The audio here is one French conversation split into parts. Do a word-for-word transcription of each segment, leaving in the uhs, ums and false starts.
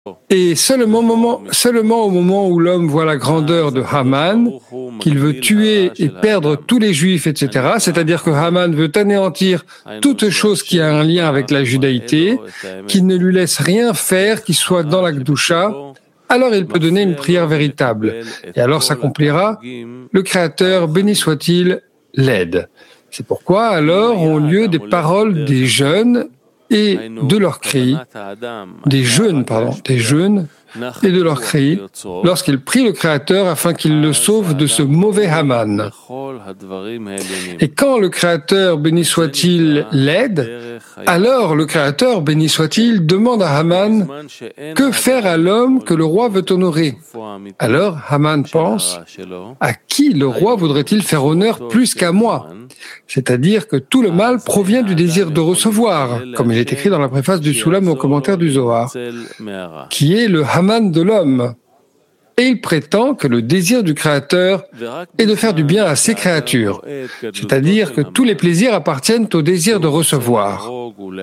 Et seulement, au moment, seulement au moment où l'homme voit la grandeur de Haman, qu'il veut tuer et perdre tous les Juifs, et cetera, c'est-à-dire que Haman veut anéantir toute chose qui a un lien avec la judaïté, qu'il ne lui laisse rien faire qui soit dans la Kedusha, alors il peut donner une prière véritable. Et alors s'accomplira, le Créateur, béni soit-il, l'aide. C'est pourquoi alors ont lieu des paroles des jeunes et de leurs cris, des jeûnes, pardon, des jeûnes et de leurs cris, lorsqu'ils prient le Créateur afin qu'il le sauve de ce mauvais Haman. Et quand le Créateur, béni soit-il, l'aide, alors le Créateur, béni soit-il, demande à Haman « Que faire à l'homme que le roi veut honorer ?» Alors Haman pense « À qui le roi voudrait-il faire honneur plus qu'à moi ?» C'est-à-dire que tout le mal provient du désir de recevoir, comme il est écrit dans la préface du Soulam au commentaire du Zohar, qui est le Haman de l'homme. Et il prétend que le désir du Créateur est de faire du bien à ses créatures, c'est-à-dire que tous les plaisirs appartiennent au désir de recevoir.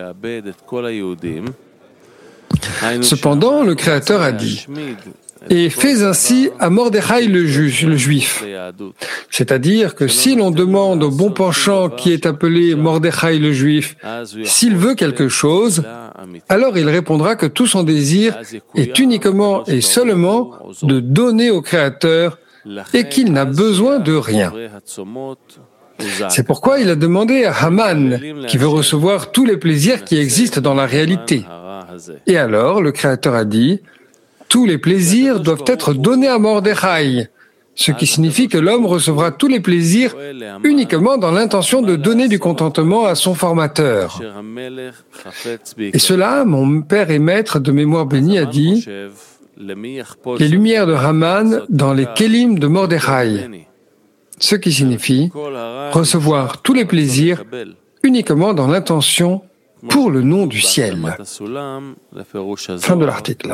Cependant, le Créateur a dit « Et fais ainsi à Mordechai le, ju- le juif ». C'est-à-dire que si l'on demande au bon penchant qui est appelé Mordechai le juif, s'il veut quelque chose, alors il répondra que tout son désir est uniquement et seulement de donner au Créateur et qu'il n'a besoin de rien. C'est pourquoi il a demandé à Haman, qui veut recevoir tous les plaisirs qui existent dans la réalité. Et alors, le Créateur a dit « Tous les plaisirs doivent être donnés à Mordechai », ce qui signifie que l'homme recevra tous les plaisirs uniquement dans l'intention de donner du contentement à son formateur. Et cela, mon père et maître de mémoire béni a dit « Les lumières de Haman dans les kélim de Mordechai », ce qui signifie recevoir tous les plaisirs uniquement dans l'intention pour le nom du ciel. Fin de l'article.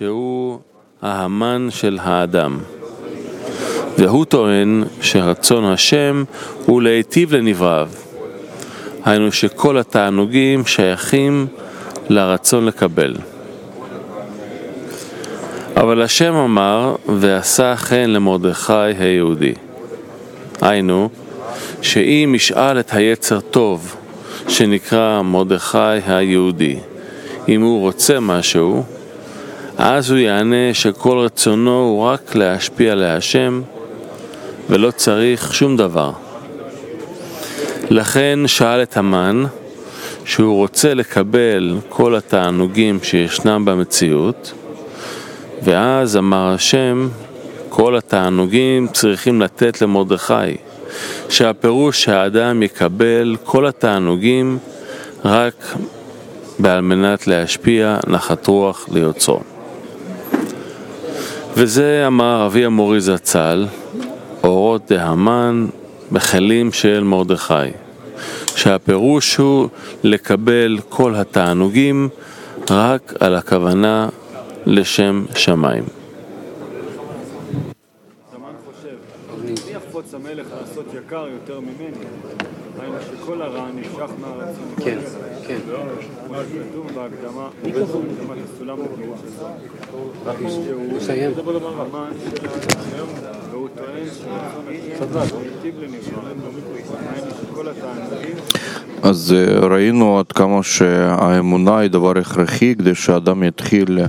והוא טוען שרצון השם הוא להיטיב לנבריו, היינו שכל התענוגים שייכים לרצון לקבל. אבל השם אמר ועשה כן למרדכי היהודי, היינו שאם ישאל את היצר טוב שנקרא מרדכי היהודי אם הוא רוצה משהו, אז הוא יענה שכל רצונו הוא רק להשפיע להשם ולא צריך שום דבר. לכן שאל את המן שהוא רוצה לקבל כל התענוגים שישנם במציאות, ואז אמר השם כל התענוגים צריכים לתת למרדכי, שהפירוש שהאדם יקבל כל התענוגים רק בעל מנת להשפיע נחת רוח ליוצרו. וזה אמר אבי המורי זצ"ל, אורות דהמן בכלים של מרדכי, שהפירוש הוא לקבל כל התענוגים רק על הכוונה לשם שמיים. מי יחפוץ המלך לעשות יקר יותר ממני? היינו שכל הרע נמשך מהרצון. כן, כן. כמו שכתוב בהקדמה, בהקדמת הסולם בגירוש הזה. נסיים. המן של היום, והוא טוען שרצון השם היטיב לנבריו. היינו שכל התענוגים. אז ראינו עד כמה שהאמונה היא דבר הכרחי כדי שהאדם יתחיל.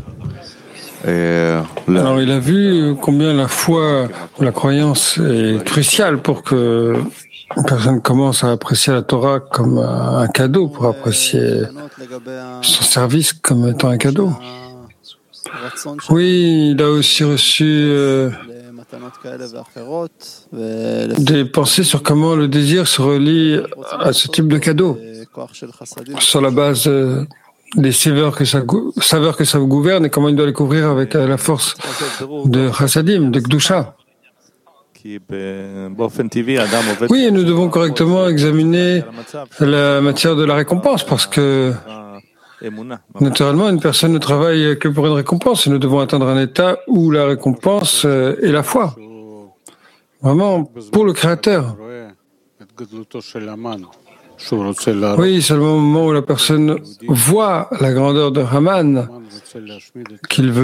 Alors il a vu combien la foi, la croyance est cruciale pour que une personne commence à apprécier la Torah comme un cadeau, pour apprécier son service comme étant un cadeau. Oui, il a aussi reçu euh, des pensées sur comment le désir se relie à ce type de cadeau, sur la base euh, des saveurs que ça, saveurs que ça gouverne et comment il doit les couvrir avec la force de Chassadim, de Gdusha. Oui, et nous devons correctement examiner la matière de la récompense parce que naturellement, une personne ne travaille que pour une récompense et nous devons atteindre un état où la récompense est la foi. Vraiment, pour le Créateur. Oui, seulement au moment où la personne voit la grandeur de Haman, qu'il veut